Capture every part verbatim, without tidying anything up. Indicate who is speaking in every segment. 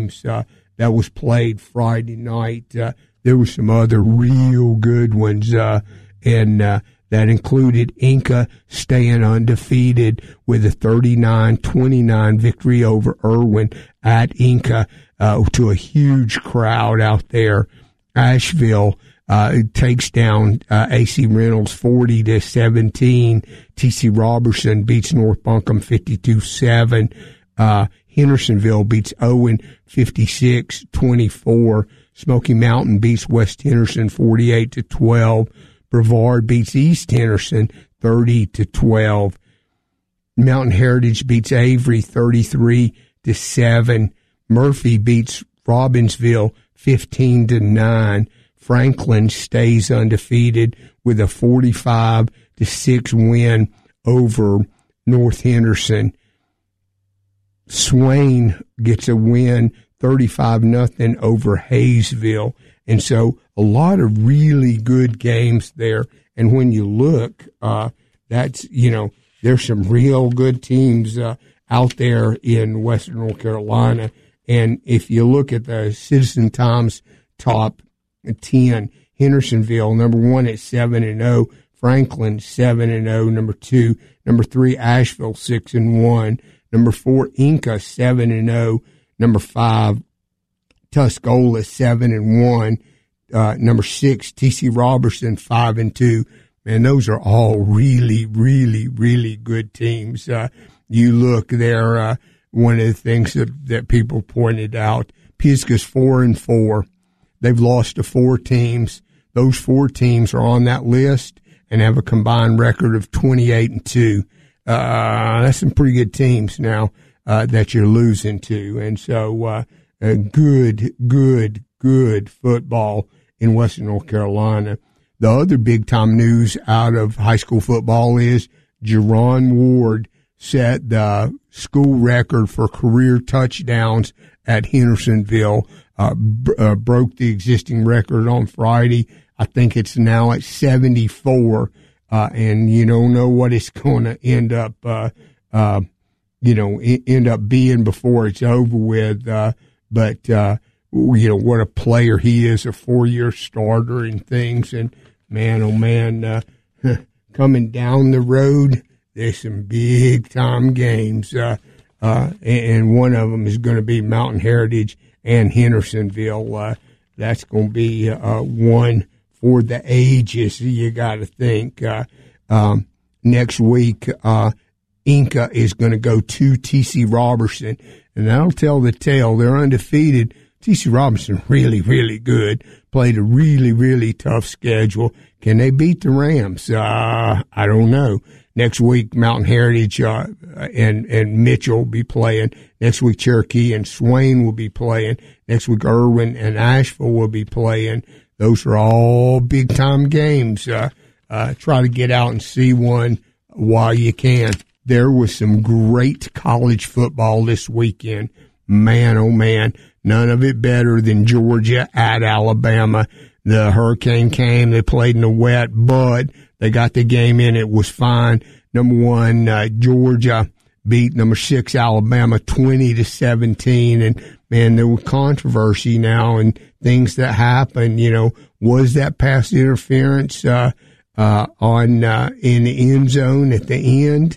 Speaker 1: games uh, that was played Friday night. Uh, there were some other real good ones, uh, and uh, that included Inca staying undefeated with a thirty-nine twenty-nine victory over Irwin at Inca uh, to a huge crowd out there. Asheville uh, takes down uh, A C Reynolds forty to seventeen. T C Robertson beats North Buncombe fifty-two seven. Uh, Hendersonville beats Owen fifty-six twenty-four. Smoky Mountain beats West Henderson forty-eight to twelve. Brevard beats East Henderson thirty to twelve. Mountain Heritage beats Avery thirty-three to seven. Murphy beats Robbinsville fifteen to nine. Franklin stays undefeated with a forty-five to six win over North Henderson. Swain gets a win thirty-five nothing over Hayesville. And so a lot of really good games there. And when you look, uh, that's, you know, there's some real good teams uh, out there in Western North Carolina. And if you look at the Citizen Times top ten, Hendersonville, number one at seven and oh, Franklin, seven and oh, number two, number three, Asheville, six and one, number four, Inca, seven and oh, number five, Tuscola, seven and one, uh, number six, T C Robertson, five and two. Man, those are all really, really, really good teams. Uh, you look there, uh, one of the things that, that people pointed out, Pisgah's four and four. They've lost to four teams. Those four teams are on that list and have a combined record of twenty-eight and two. Uh, that's some pretty good teams now, uh, that you're losing to. And so, uh, a good, good, good football in Western North Carolina. The other big-time news out of high school football is Jerron Ward set the school record for career touchdowns at Hendersonville, uh, b- uh, broke the existing record on Friday. I think it's now at seventy-four, uh, and you don't know what it's going to end up, uh, uh, you know, I- end up being before it's over with. Uh, but, uh, you know, what a player he is, a four-year starter and things. And, man, oh, man, uh, coming down the road, there's some big-time games, uh, uh, and one of them is going to be Mountain Heritage and Hendersonville. Uh, that's going to be uh, one for the ages, you got to think. Uh, um, next week, uh, Inca is going to go to T C Robertson, and that'll tell the tale. They're undefeated. T C Robertson really, really good. Played a really, really tough schedule. Can they beat the Rams? Uh, I don't know. Next week, Mountain Heritage uh, and and Mitchell will be playing. Next week, Cherokee and Swain will be playing. Next week, Irwin and Asheville will be playing. Those are all big-time games. Uh, uh, try to get out and see one while you can. There was some great college football this weekend. Man, oh, man, none of it better than Georgia at Alabama. The hurricane came. They played in the wet, but they got the game in. It was fine. Number one, uh, Georgia beat number six, Alabama, twenty to seventeen. And, man, there was controversy now and things that happened. You know, was that pass interference uh, uh, on uh, in the end zone at the end?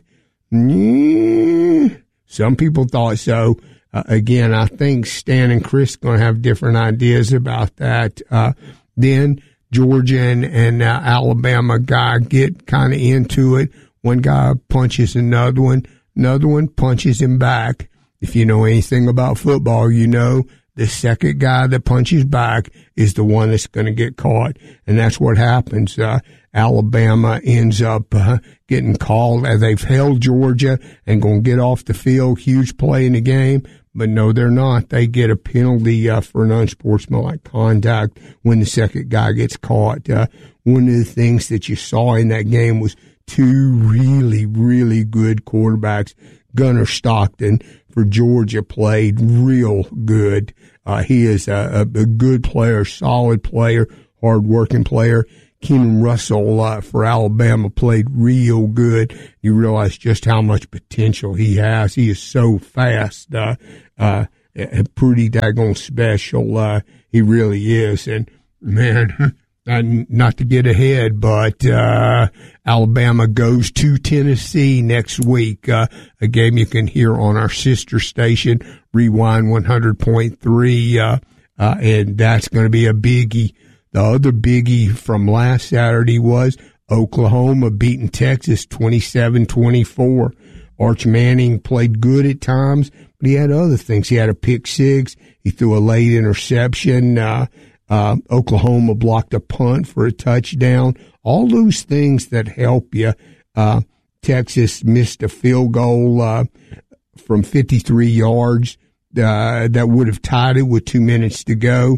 Speaker 1: Mm, some people thought so. Uh, again, I think Stan and Chris are going to have different ideas about that. Uh, then Georgia and, and uh, Alabama guy get kind of into it. One guy punches another one. Another one punches him back. If you know anything about football, you know the second guy that punches back is the one that's going to get caught. And that's what happens. Uh, Alabama ends up uh, getting called as they've held Georgia and going to get off the field. Huge play in the game. But no, they're not. They get a penalty uh, for an unsportsmanlike contact when the second guy gets caught. Uh, one of the things that you saw in that game was two really, really good quarterbacks. Gunnar Stockton for Georgia played real good. Uh, he is a, a good player, solid player, hard-working player. Keenan Russell uh, for Alabama played real good. You realize just how much potential he has. He is so fast. Uh, uh, uh, pretty daggone special. Uh, he really is. And, man, not to get ahead, but uh, Alabama goes to Tennessee next week, uh, a game you can hear on our sister station, Rewind one hundred point three, uh, uh, and that's going to be a biggie. The other biggie from last Saturday was Oklahoma beating Texas twenty-seven twenty-four. Arch Manning played good at times, but he had other things. He had a pick six. He threw a late interception. Uh, uh, Oklahoma blocked a punt for a touchdown. All those things that help you. Uh, Texas missed a field goal uh, from fifty-three yards uh, that would have tied it with two minutes to go.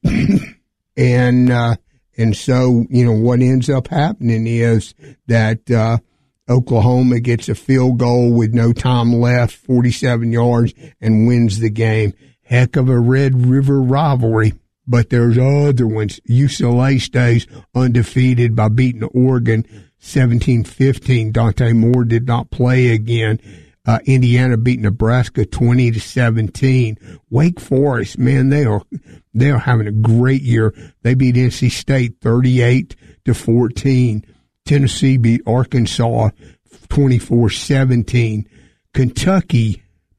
Speaker 1: and uh, and so, you know, what ends up happening is that uh, Oklahoma gets a field goal with no time left, forty-seven yards, and wins the game. Heck of a Red River rivalry. But there's other ones. U C L A stays undefeated by beating Oregon seventeen fifteen. Dante Moore did not play again. Uh, Indiana beat Nebraska twenty to seventeen. Wake Forest, man, they are they are having a great year. They beat N C State thirty-eight to fourteen. Tennessee beat Arkansas twenty-four seventeen. Kentucky,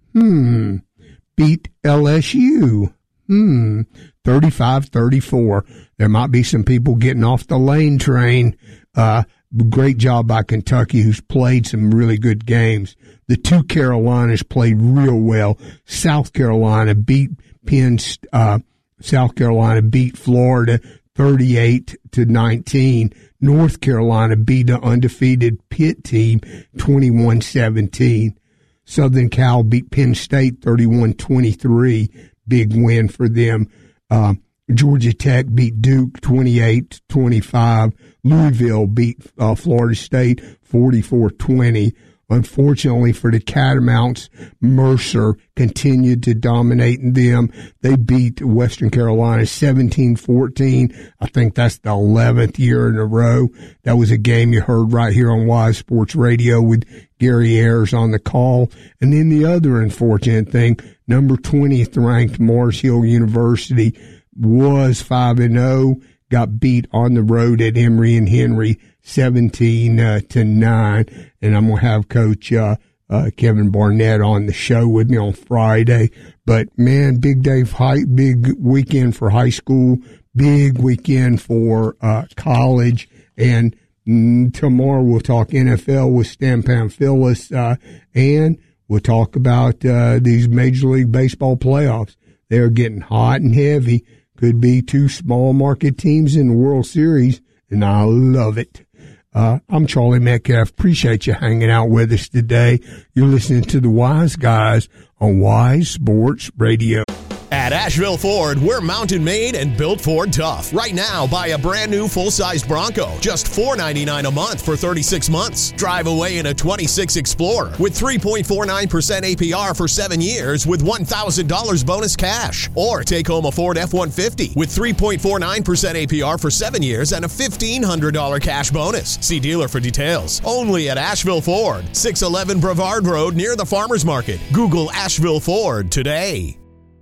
Speaker 1: hmm, beat L S U, hmm, thirty-five thirty-four. There might be some people getting off the lane train. Uh, great job by Kentucky, who's played some really good games. The two Carolinas played real well. South Carolina beat Penn, uh, South Carolina beat Florida thirty-eight to nineteen. North Carolina beat the undefeated Pitt team twenty-one seventeen. Southern Cal beat Penn State thirty-one twenty-three. Big win for them. Uh, Georgia Tech beat Duke twenty-eight twenty-five. Louisville beat uh, Florida State forty-four twenty. Unfortunately for the Catamounts, Mercer continued to dominate them. They beat Western Carolina seventeen fourteen. I think that's the eleventh year in a row. That was a game you heard right here on Wise Sports Radio with Gary Ayers on the call. And then the other unfortunate thing, number twentieth ranked Mars Hill University was five and oh, got beat on the road at Emory and Henry seventeen to nine. And I'm going to have Coach uh, uh, Kevin Barnett on the show with me on Friday. But, man, big day, high, big weekend for high school, big weekend for uh, college. And mm, tomorrow we'll talk N F L with Stan Pamphilis, uh, and we'll talk about uh, these Major League Baseball playoffs. They're getting hot and heavy. Could be two small market teams in the World Series, and I love it. Uh, I'm Charlie Metcalf. Appreciate you hanging out with us today. You're listening to the Wise Guys on Wise Sports Radio.
Speaker 2: At Asheville Ford, we're mountain made and built Ford tough. Right now, buy a brand new full-sized Bronco, just four ninety-nine a month for thirty-six months. Drive away in a twenty-six Explorer with three point four nine percent A P R for seven years with one thousand dollars bonus cash. Or take home a Ford F one fifty with three point four nine percent A P R for seven years and a fifteen hundred dollars cash bonus. See dealer for details. Only at Asheville Ford, six eleven Brevard Road near the Farmers Market. Google Asheville Ford today.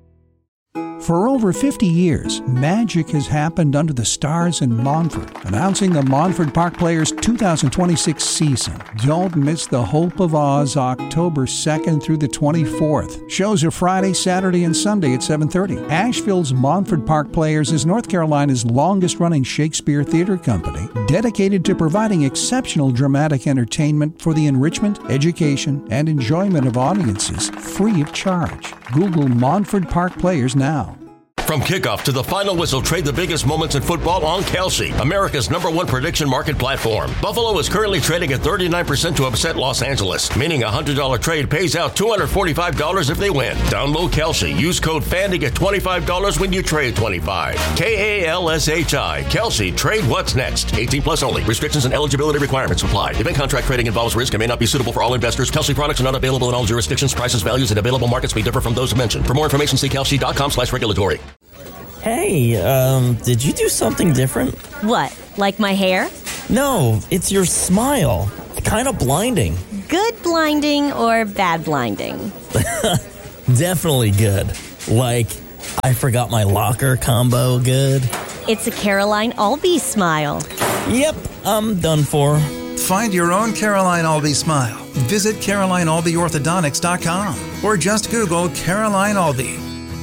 Speaker 3: For over fifty years, magic has happened under the stars in Montford. Announcing the Montford Park Players two thousand twenty-six season. Don't miss the Hope of Oz October second through the twenty-fourth. Shows are Friday, Saturday, and Sunday at seven thirty. Asheville's Montford Park Players is North Carolina's longest-running Shakespeare theater company, dedicated to providing exceptional dramatic entertainment for the enrichment, education, and enjoyment of audiences free of charge. Google Montford Park Players now.
Speaker 4: From kickoff to the final whistle, trade the biggest moments in football on Kelsey, America's number one prediction market platform. Buffalo is currently trading at thirty-nine percent to upset Los Angeles, meaning a one hundred dollars trade pays out two hundred forty-five dollars if they win. Download Kelsey. Use code F A N to get twenty-five dollars when you trade twenty-five dollars. K A L S H I. Kelsey. Trade what's next. eighteen plus only. Restrictions and eligibility requirements apply. Event contract trading involves risk and may not be suitable for all investors. Kelsey products are not available in all jurisdictions. Prices, values, and available markets may differ from those mentioned. For more information, see kelsey.com slash regulatory.
Speaker 5: Hey, um, did you do something different?
Speaker 6: What, like my hair?
Speaker 5: No, it's your smile. Kind of blinding.
Speaker 6: Good blinding or bad blinding?
Speaker 5: Definitely good. Like, I forgot my locker combo good.
Speaker 6: It's a Caroline Albee smile.
Speaker 5: Yep, I'm done for.
Speaker 7: Find your own Caroline Albee smile. Visit Caroline Albee Orthodontics dot com or just Google Caroline Albee.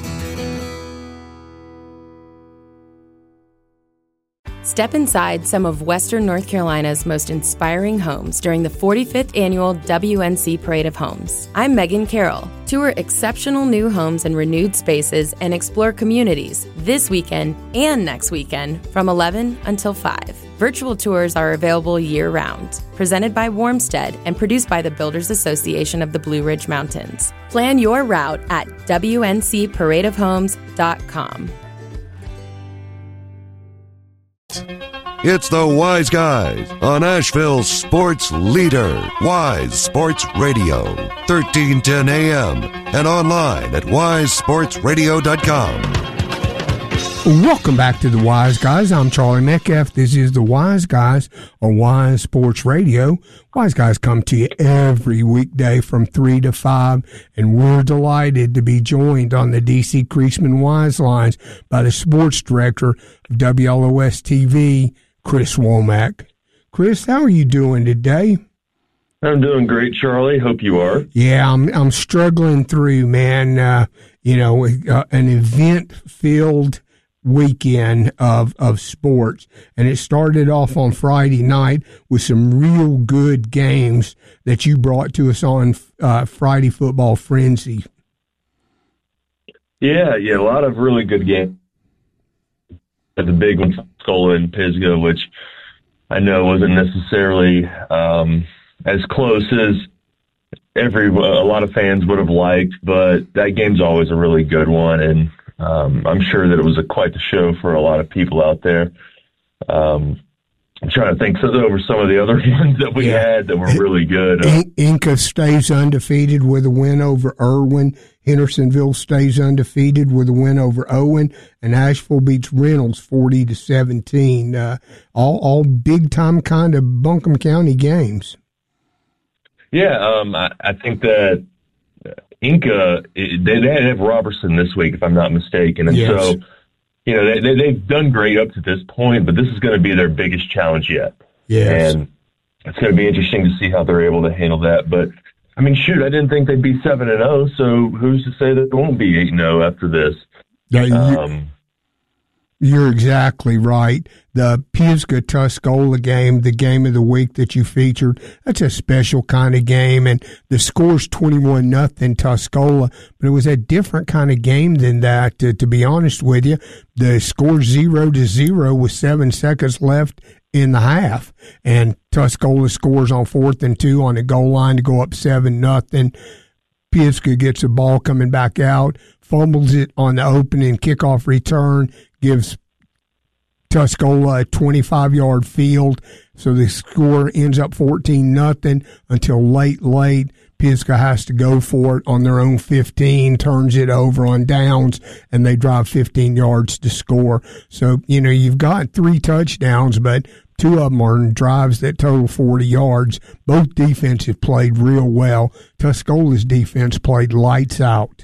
Speaker 8: Step inside some of Western North Carolina's most inspiring homes during the forty-fifth Annual W N C Parade of Homes. I'm Megan Carroll. Tour exceptional new homes and renewed spaces and explore communities this weekend and next weekend from eleven until five. Virtual tours are available year-round. Presented by Warmstead and produced by the Builders Association of the Blue Ridge Mountains. Plan your route at W N C parade of homes dot com.
Speaker 9: It's the Wise Guys on Asheville's sports leader, Wise Sports Radio, thirteen ten A M and online at wise sports radio dot com.
Speaker 1: Welcome back to the Wise Guys. I'm Charlie Metcalf. This is the Wise Guys on Wise Sports Radio. Wise Guys come to you every weekday from three to five, and we're delighted to be joined on the D C Creasman Wise Lines by the sports director of W L O S T V, Chris Womack. Chris, how are you doing today?
Speaker 10: I'm doing great, Charlie. Hope you are.
Speaker 1: Yeah, I'm I'm struggling through, man. Uh, you know, uh, an event-filled weekend of, of sports, and it started off on Friday night with some real good games that you brought to us on uh, Friday Football Frenzy.
Speaker 10: Yeah, yeah, a lot of really good games. At the big one, Tuscola and Pisgah, which I know wasn't necessarily um, as close as every a lot of fans would have liked, but that game's always a really good one, and um, I'm sure that it was a, quite the show for a lot of people out there. Um, I'm trying to think over some of the other ones that we yeah. had that were really good. Uh,
Speaker 1: Inca stays undefeated with a win over Irwin. Hendersonville stays undefeated with a win over Owen, and Asheville beats Reynolds forty to seventeen. Uh, all all big time kind of Buncombe County games.
Speaker 10: Yeah, um, I, I think that Inca it, they, they have Robertson this week, if I'm not mistaken, and yes. so you know they, they they've done great up to this point, but this is going to be their biggest challenge yet.
Speaker 1: Yes.
Speaker 10: And it's going to be interesting to see how they're able to handle that, but. I mean, shoot, I didn't think they'd be seven and zero. So who's to say that they won't be eight and zero after this?
Speaker 1: Yeah, you,
Speaker 10: um,
Speaker 1: you're exactly right. The Pisgah Tuscola game, the game of the week that you featured, that's a special kind of game, and the score's twenty-one nothing Tuscola, but it was a different kind of game than that. To, to be honest with you, the score's zero to zero with seven seconds left in the half, and Tuscola scores on fourth and two on the goal line to go up seven nothing. Pisgah gets the ball coming back out, fumbles it on the opening kickoff return, gives Tuscola a twenty-five yard field, so the score ends up fourteen nothing until late, late. Pisgah has to go for it on their own fifteen, turns it over on downs, and they drive fifteen yards to score. So, you know, you've got three touchdowns, but two of them are in drives that total forty yards. Both defenses played real well. Tuscola's defense played lights out.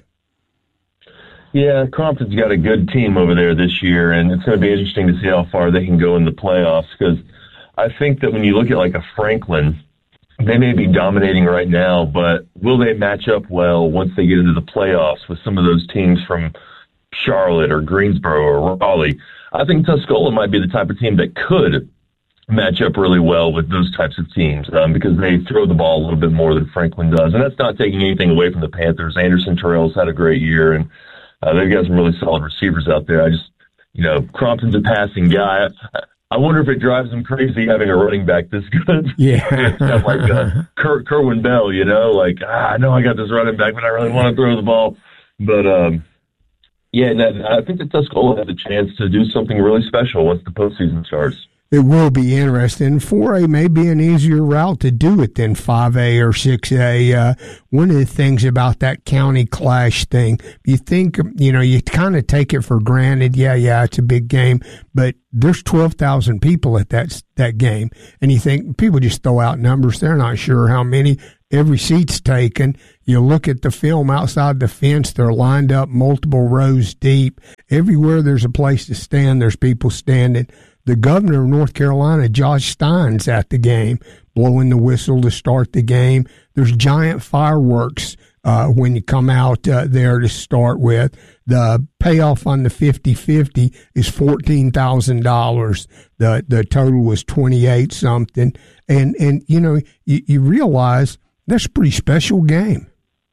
Speaker 10: Yeah, Crompton's got a good team over there this year, and it's going to be interesting to see how far they can go in the playoffs, because I think that when you look at like a Franklin, they may be dominating right now, but will they match up well once they get into the playoffs with some of those teams from Charlotte or Greensboro or Raleigh? I think Tuscola might be the type of team that could match up really well with those types of teams um, because they throw the ball a little bit more than Franklin does. And that's not taking anything away from the Panthers. Anderson Terrell's had a great year, and uh, they've got some really solid receivers out there. I just, you know, Crompton's a passing guy. I, I wonder if it drives them crazy having a running back this good.
Speaker 1: Yeah.
Speaker 10: It's kind of like uh, Ker- Kerwin Bell, you know, like, ah, I know I got this running back, but I really want to throw the ball. But, um, yeah, that, I think that Tuscola has a chance to do something really special once the postseason starts.
Speaker 1: It will be interesting. four A may be an easier route to do it than five A or six A. Uh, one of the things about that county clash thing, you think, you know, you kind of take it for granted. Yeah, yeah, it's a big game, but there's twelve thousand people at that that game. And you think people just throw out numbers. They're not sure how many. Every seat's taken. You look at the film outside the fence, they're lined up multiple rows deep. Everywhere there's a place to stand, there's people standing. The governor of North Carolina, Josh Stein's at the game, blowing the whistle to start the game. There's giant fireworks uh, when you come out uh, there to start with. The payoff on the fifty-fifty is fourteen thousand dollars. The the total was twenty-eight something. And, and you know, you, you realize that's a pretty special game.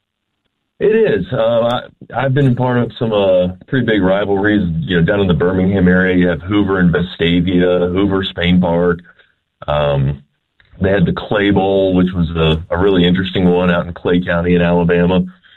Speaker 10: It is. Uh, I, I've been part of some uh, pretty big rivalries. You know, down in the Birmingham area, you have Hoover and Vestavia, Hoover, Spain Park. Um, they had the Clay Bowl, which was a, a really interesting one out in Clay County in Alabama.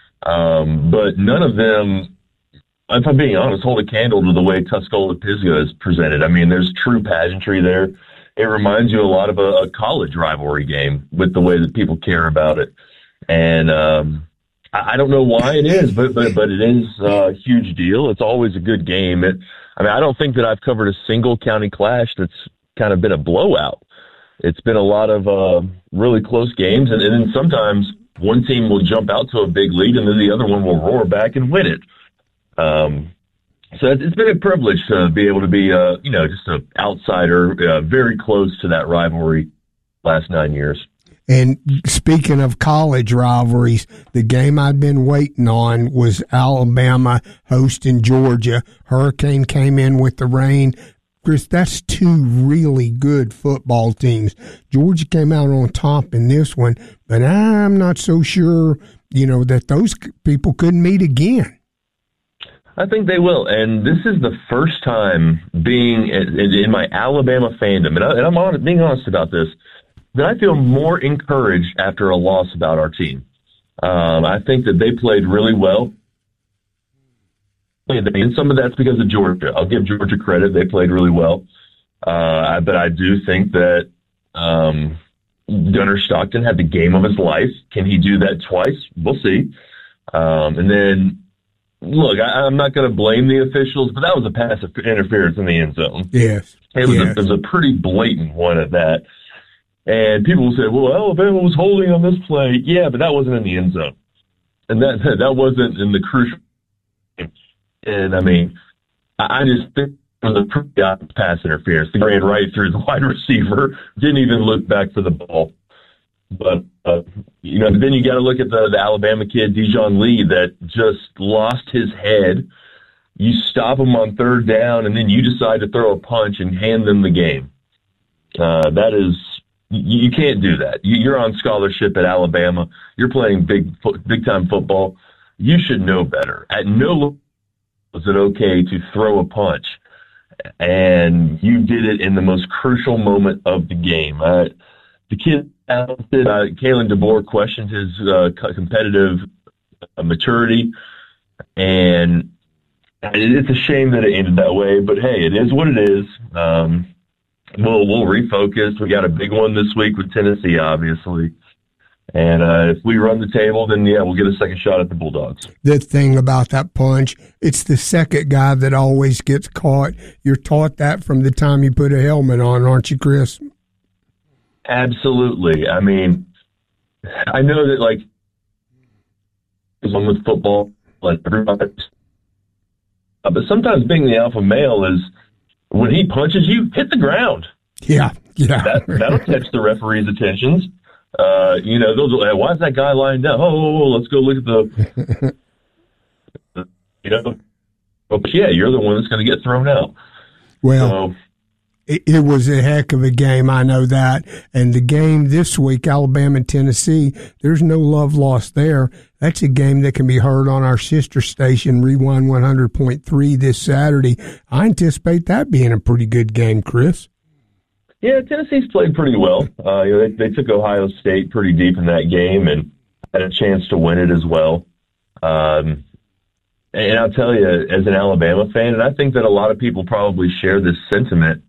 Speaker 10: Um, but none of them, if I'm being honest, hold a candle to the way Tuscola-Pisgah is presented. I mean, there's true pageantry there. It reminds you a lot of a, a college rivalry game with the way that people care about it. And um, I, I don't know why it is, but but but it is a huge deal. It's always a good game. It, I mean, I don't think that I've covered a single county clash that's kind of been a blowout. It's been a lot of uh, really close games, and, and then sometimes one team will jump out to a big lead, and then the other one will roar back and win it. Um, so it's been a privilege to be able to be, uh, you know, just an outsider, uh, very close to that rivalry last nine years.
Speaker 1: And speaking of college rivalries, the game I'd been waiting on was Alabama hosting Georgia. Hurricane came in with the rain. Chris, that's two really good football teams. Georgia came out on top in this one, but I'm not so sure, you know, that those people could meet again.
Speaker 10: I think they will, and this is the first time being in my Alabama fandom, and, I, and I'm on, being honest about this, that I feel more encouraged after a loss about our team. Um, I think that they played really well, and some of that's because of Georgia. I'll give Georgia credit; they played really well, uh, but I do think that um, Gunnar Stockton had the game of his life. Can he do that twice? We'll see. Um, and then. Look, I, I'm not going to blame the officials, but that was a pass interference in the end zone.
Speaker 1: Yes.
Speaker 10: It was,
Speaker 1: yes.
Speaker 10: A, it was a pretty blatant one at that. And people will say, well, Alabama was holding on this play. Yeah, but that wasn't in the end zone. And that that wasn't in the crucial game. And, I mean, I, I just think it was a pretty obvious pass interference. He ran right through the wide receiver, didn't even look back for the ball. But, uh, you know, then you got to look at the, the Alabama kid, Dijon Lee, that just lost his head. You stop him on third down, and then you decide to throw a punch and hand them the game. Uh, that is, you, you can't do that. You, you're on scholarship at Alabama. You're playing big, big time football. You should know better. At no level is it okay to throw a punch, and you did it in the most crucial moment of the game. Uh, the kid. Uh, Kalen DeBoer questioned his uh, competitive uh, maturity, and it's a shame that it ended that way. But hey, it is what it is. Um, we'll we'll refocus. We got a big one this week with Tennessee, obviously, and uh, if we run the table, then yeah, we'll get a second shot at the Bulldogs.
Speaker 1: The thing about that punch, it's the second guy that always gets caught. You're taught that from the time you put a helmet on, aren't you, Chris?
Speaker 10: Absolutely. I mean, I know that, like, with football, like everybody, uh, but sometimes being the alpha male is when he punches you, hit the ground.
Speaker 1: Yeah, yeah.
Speaker 10: That, that'll catch the referee's attentions. Uh, you know, they'll go, why is that guy lying down? Oh, let's go look at the, you know, oh, yeah, you're the one that's going to get thrown out.
Speaker 1: Well.
Speaker 10: So,
Speaker 1: It was a heck of a game, I know that. And the game this week, Alabama and Tennessee, there's no love lost there. That's a game that can be heard on our sister station, Rewind one hundred point three, this Saturday. I anticipate that being a pretty good game, Chris.
Speaker 10: Yeah, Tennessee's played pretty well. Uh, you know, they, they took Ohio State pretty deep in that game and had a chance to win it as well. Um, and I'll tell you, as an Alabama fan, and I think that a lot of people probably share this sentiment,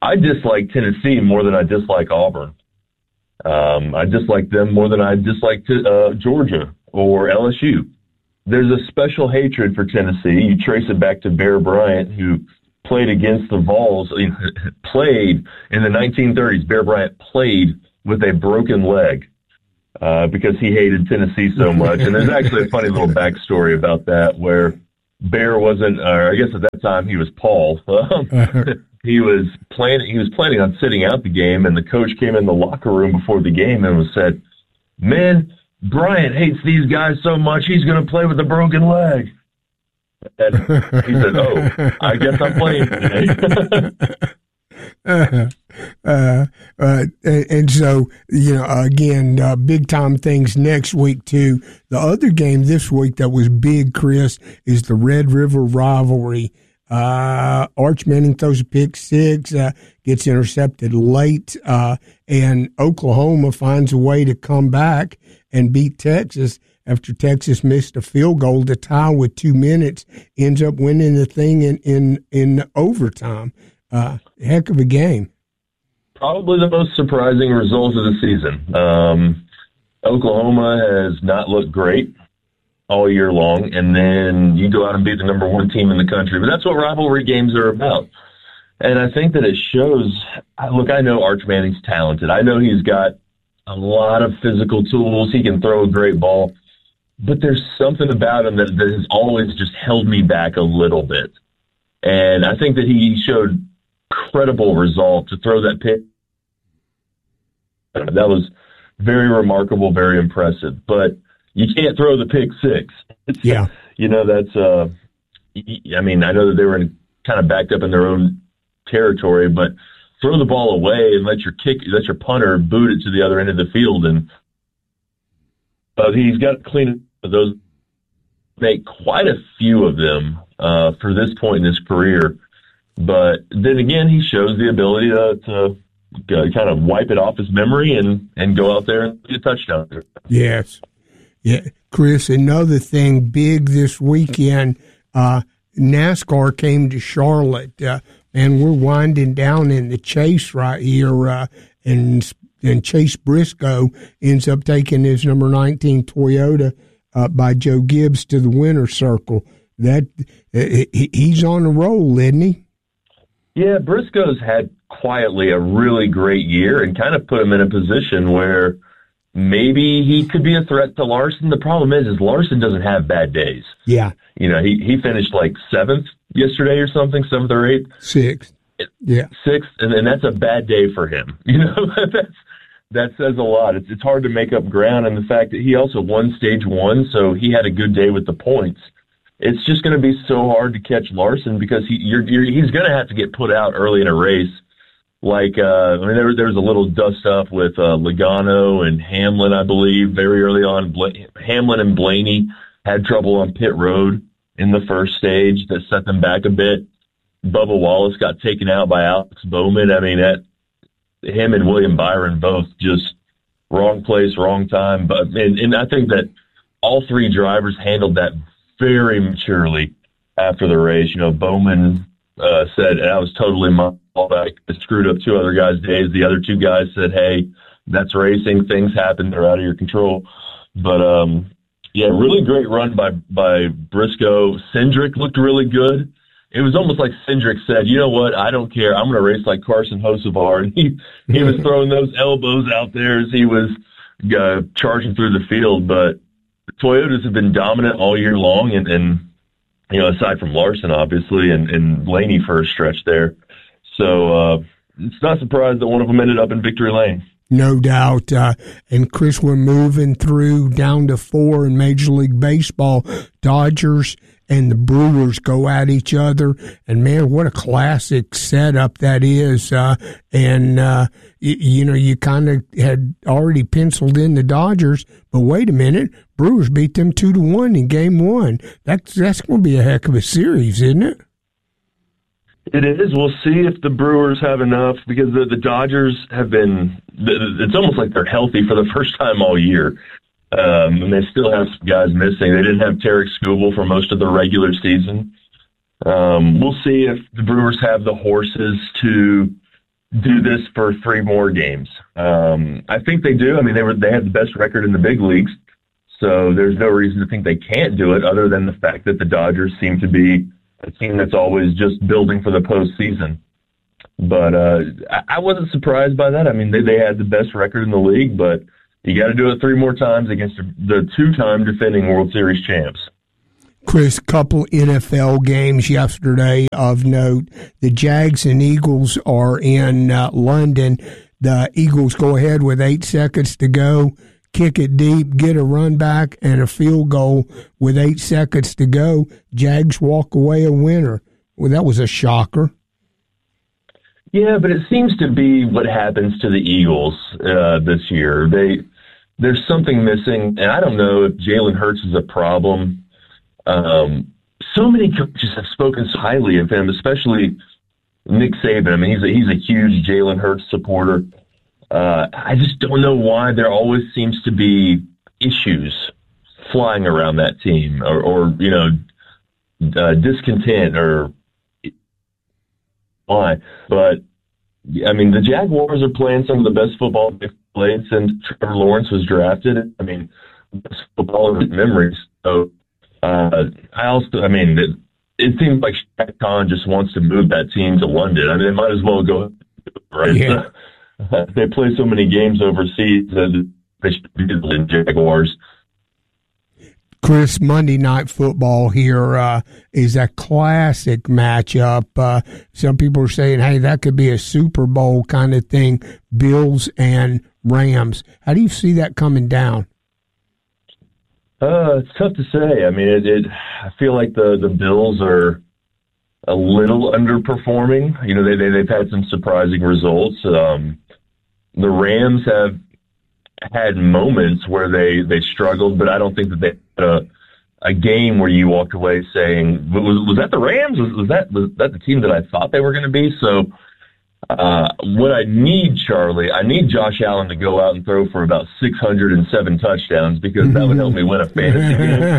Speaker 10: I dislike Tennessee more than I dislike Auburn. Um, I dislike them more than I dislike uh, Georgia or L S U. There's a special hatred for Tennessee. You trace it back to Bear Bryant, who played against the Vols, played in the nineteen thirties. Bear Bryant played with a broken leg uh, because he hated Tennessee so much. And there's actually a funny little backstory about that where Bear wasn't, or I guess at that time he was Paul. he was planning, he was planning on sitting out the game, and the coach came in the locker room before the game and was said, "Man, Bryant hates these guys so much, he's going to play with a broken leg." And he said, "Oh, I guess I'm playing today."
Speaker 1: uh, uh, uh, and, and so, you know, again, uh, big time things next week, too. The other game this week that was big, Chris, is the Red River rivalry. Uh, Arch Manning throws a pick six, uh, gets intercepted late, uh, and Oklahoma finds a way to come back and beat Texas after Texas missed a field goal to tie with two minutes, ends up winning the thing in, in, in overtime. Uh, heck of a game.
Speaker 10: Probably the most surprising result of the season. Um, Oklahoma has not looked great all year long, and then you go out and beat the number one team in the country. But that's what rivalry games are about. And I think that it shows, look, I know Arch Manning's talented. I know he's got a lot of physical tools. He can throw a great ball. But there's something about him that, that has always just held me back a little bit. And I think that he showed incredible resolve to throw that pick. That was very remarkable, very impressive. But you can't throw the pick six. It's,
Speaker 1: yeah.
Speaker 10: You know, that's, uh, I mean, I know that they were kind of backed up in their own territory, but throw the ball away and let your kick, let your punter boot it to the other end of the field. And uh, he's got to clean those, make quite a few of them uh, for this point in his career. But then again, he shows the ability to, to uh, kind of wipe it off his memory and, and go out there and get a touchdown.
Speaker 1: Yes. Yeah. Chris, another thing big this weekend, uh, NASCAR came to Charlotte. Uh, and we're winding down in the chase right here. Uh, and, and Chase Briscoe ends up taking his number nineteen Toyota uh, by Joe Gibbs to the winner's circle. That uh, he's on the roll, isn't he?
Speaker 10: Yeah, Briscoe's had quietly a really great year and kind of put him in a position where maybe he could be a threat to Larson. The problem is, is Larson doesn't have bad days.
Speaker 1: Yeah.
Speaker 10: You know, he, he finished like seventh yesterday or something, seventh or eighth.
Speaker 1: Sixth. Yeah.
Speaker 10: Sixth, and, and that's a bad day for him. You know, that's, that says a lot. It's, it's hard to make up ground, and the fact that he also won stage one, so he had a good day with the points. It's just going to be so hard to catch Larson because he you're, you're, he's going to have to get put out early in a race. Like, uh, I mean, there, there was a little dust up with uh, Logano and Hamlin, I believe, very early on. Bla- Hamlin and Blaney had trouble on pit road in the first stage that set them back a bit. Bubba Wallace got taken out by Alex Bowman. I mean, that him and William Byron both just wrong place, wrong time. But and, and I think that all three drivers handled that very maturely after the race. You know, Bowman uh, said, "I was totally my fault. I screwed up two other guys' days." The other two guys said, "Hey, that's racing. Things happen. They're out of your control." But um, yeah, really great run by by Briscoe. Cindric looked really good. It was almost like Cindric said, "You know what? I don't care. I'm going to race like Carson Hocevar." And he he was throwing those elbows out there as he was uh, charging through the field. But the Toyotas have been dominant all year long, and, and you know, aside from Larson, obviously, and, and Blaney for a stretch there. So uh, it's not surprised that one of them ended up in victory lane.
Speaker 1: No doubt. Uh, and Chris, we're moving through down to four in Major League Baseball. Dodgers and the Brewers go at each other. And, man, what a classic setup that is. Uh, and, uh, y- you know, you kind of had already penciled in the Dodgers, but wait a minute. Brewers beat them two to one in game one. That's, that's going to be a heck of a series, isn't it?
Speaker 10: It is. We'll see if the Brewers have enough, because the, the Dodgers have been, it's almost like they're healthy for the first time all year. Um, and they still have some guys missing. They didn't have Tarek Skubal for most of the regular season. Um, we'll see if the Brewers have the horses to do this for three more games. Um, I think they do. I mean, they were they had the best record in the big leagues, so there's no reason to think they can't do it other than the fact that the Dodgers seem to be a team that's always just building for the postseason. But uh, I wasn't surprised by that. I mean, they, they had the best record in the league, but you got to do it three more times against the two-time defending World Series champs.
Speaker 1: Chris, couple N F L games yesterday of note. The Jags and Eagles are in uh, London. The Eagles go ahead with eight seconds to go, kick it deep, get a run back, and a field goal with eight seconds to go. Jags walk away a winner. Well, that was a shocker.
Speaker 10: Yeah, but it seems to be what happens to the Eagles uh, this year. They there's something missing, and I don't know if Jalen Hurts is a problem. Um, so many coaches have spoken so highly of him, especially Nick Saban. I mean, he's a, he's a huge Jalen Hurts supporter. Uh, I just don't know why there always seems to be issues flying around that team, or, or you know, uh, discontent, or why. But, I mean, the Jaguars are playing some of the best football they've played since Trevor Lawrence was drafted. I mean, best football in memories. So, uh, I also, I mean, it, it seems like Shaq Khan just wants to move that team to London. I mean, they might as well go, right?
Speaker 1: Yeah.
Speaker 10: Uh, they play so many games overseas that they should be the Jaguars.
Speaker 1: Chris, Monday Night Football here uh, is a classic matchup. Uh, some people are saying, hey, that could be a Super Bowl kind of thing, Bills and Rams. How do you see that coming down?
Speaker 10: Uh, it's tough to say. I mean, it, it, I feel like the, the Bills are a little underperforming. You know, they, they, they've had some surprising results. Um, the Rams have had moments where they, they struggled, but I don't think that they had a, a game where you walked away saying, was, was that the Rams? Was, was that was that the team that I thought they were going to be? So uh, what I need, Charlie, I need Josh Allen to go out and throw for about six hundred seven touchdowns, because that would help me win a fantasy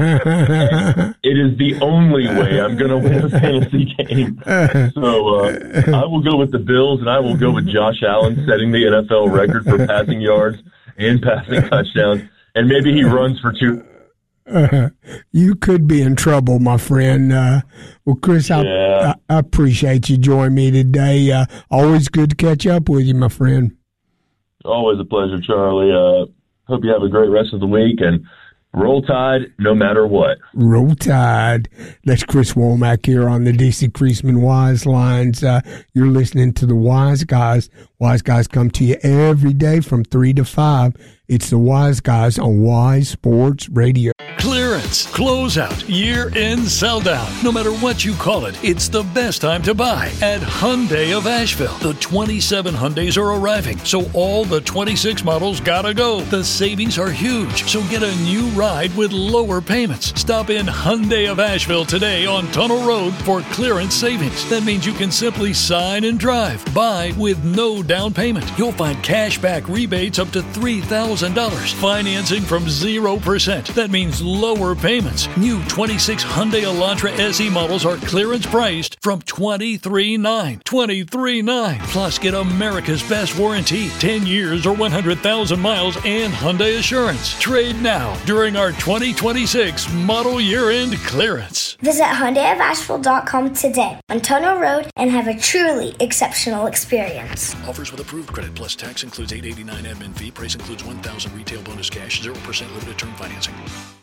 Speaker 10: game. It is the only way I'm going to win a fantasy game. So uh, I will go with the Bills, and I will go with Josh Allen setting the N F L record for passing yards and passing touchdowns, and maybe he runs for two.
Speaker 1: Uh, you could be in trouble, my friend. Uh, well, Chris, I,
Speaker 10: yeah.
Speaker 1: I, I appreciate you joining me today. Uh, always good to catch up with you, my friend.
Speaker 10: Always a pleasure, Charlie. Uh, hope you have a great rest of the week, and roll Tide no matter what.
Speaker 1: Roll Tide. That's Chris Womack here on the D C Creasman Wise Lines. Uh, you're listening to the Wise Guys. Wise Guys come to you every day from three to five. It's the Wise Guys on Wise Sports Radio.
Speaker 11: Clearance, closeout, year-end sell-down. No matter what you call it, it's the best time to buy at Hyundai of Asheville. The twenty-seven Hyundais are arriving, so all the twenty-six models gotta go. The savings are huge, so get a new ride with lower payments. Stop in Hyundai of Asheville today on Tunnel Road for clearance savings. That means you can simply sign and drive. Buy with no down payment. You'll find cash back rebates up to three thousand dollars. Financing from zero percent. That means lower payments. New twenty-six Hyundai Elantra S E models are clearance priced from twenty-three nine. twenty-three nine. Plus, get America's best warranty, ten years or one hundred thousand miles, and Hyundai Assurance. Trade now during our twenty twenty-six model year-end clearance.
Speaker 12: Visit Hyundai of Asheville dot com today on Tunnel Road and have a truly exceptional experience.
Speaker 11: Offers with approved credit plus tax includes eight eighty-nine admin fee. Price includes one thousand retail bonus cash, zero percent limited term financing.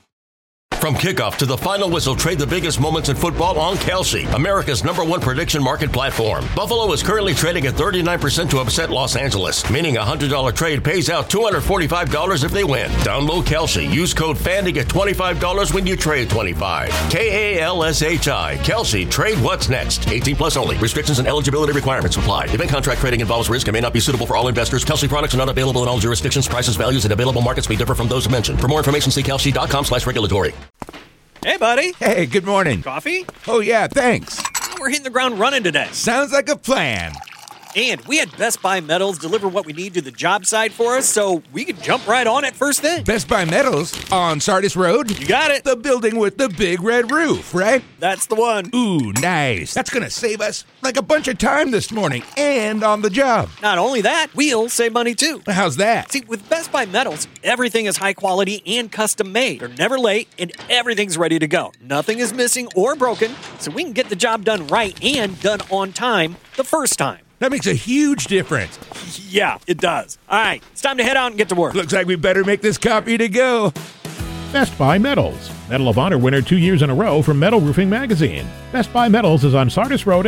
Speaker 4: From kickoff to the final whistle, trade the biggest moments in football on Kelsey, America's number one prediction market platform. Buffalo is currently trading at thirty-nine percent to upset Los Angeles, meaning a one hundred dollars trade pays out two hundred forty-five dollars if they win. Download Kelsey. Use code F A N to get twenty-five dollars when you trade twenty-five dollars. K A L S H I. Kelsey. Trade what's next. eighteen plus only. Restrictions and eligibility requirements apply. Event contract trading involves risk and may not be suitable for all investors. Kelsey products are not available in all jurisdictions. Prices, values, and available markets may differ from those mentioned. For more information, see kelsey dot com slash regulatory.
Speaker 13: Hey, buddy.
Speaker 14: Hey, good morning.
Speaker 13: Coffee?
Speaker 14: Oh, yeah, thanks.
Speaker 13: We're hitting the ground running today.
Speaker 14: Sounds like a plan.
Speaker 13: And we had Best Buy Metals deliver what we need to the job site for us, so we could jump right on it first thing.
Speaker 14: Best Buy Metals on Sardis Road?
Speaker 13: You got it.
Speaker 14: The building with the big red roof, right?
Speaker 13: That's the one.
Speaker 14: Ooh, nice. That's going to save us like a bunch of time this morning and on the job.
Speaker 13: Not only that, we'll save money too.
Speaker 14: How's that?
Speaker 13: See, with Best Buy Metals, everything is high quality and custom made. They're never late and everything's ready to go. Nothing is missing or broken, so we can get the job done right and done on time the first time.
Speaker 14: That makes a huge difference.
Speaker 13: Yeah, it does. All right, it's time to head out and get to work.
Speaker 14: Looks like we better make this copy to go.
Speaker 15: Best Buy Metals. Medal of Honor winner two years in a row from Metal Roofing Magazine. Best Buy Metals is on Sardis Road